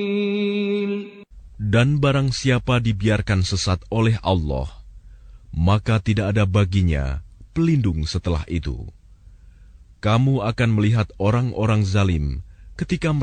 Dan barang siapa dibiarkan sesat oleh Allah, maka tidak ada baginya pelindung setelah itu. Kamu akan melihat orang-orang zalim ketika